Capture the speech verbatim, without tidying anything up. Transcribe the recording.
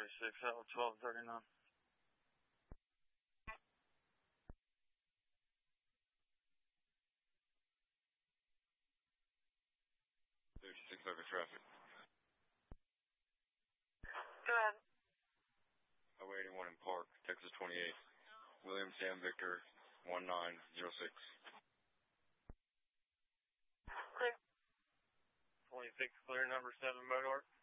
forty-six, out of twelve thirty-nine. thirty-six over traffic. Go ahead. Highway eighty-one in Park, Texas twenty-eight. William Sam Victor, one nine zero six. Clear. twenty-six, clear, number seven, motor.